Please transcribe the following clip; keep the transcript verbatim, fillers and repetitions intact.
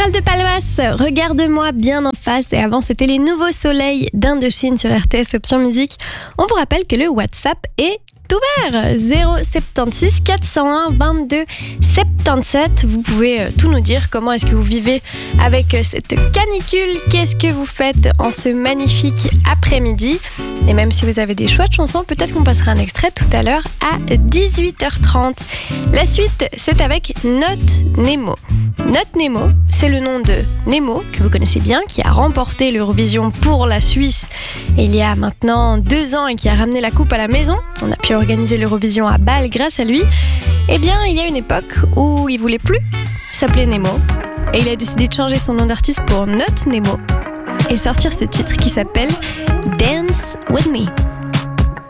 Charles de Palmas, regarde-moi bien en face. Et avant, c'était les nouveaux soleils d'Indochine sur R T S Option Musique. On vous rappelle que le WhatsApp est ouvert. zéro sept six quatre zéro un vingt-deux soixante-dix-sept. Vous pouvez euh, tout nous dire. Comment est-ce que vous vivez avec euh, cette canicule? Qu'est-ce que vous faites en ce magnifique après-midi? Et même si vous avez des choix de chansons, peut-être qu'on passera un extrait tout à l'heure à dix-huit heures trente. La suite, c'est avec Not Nemo. Not Nemo, c'est le nom de Nemo, que vous connaissez bien, qui a remporté l'Eurovision pour la Suisse il y a maintenant deux ans et qui a ramené la coupe à la maison. On a pu organiser l'Eurovision à Bâle grâce à lui. Eh bien, il y a une époque où il voulait plus s'appeler Nemo et il a décidé de changer son nom d'artiste pour Not Nemo et sortir ce titre qui s'appelle Dance With Me.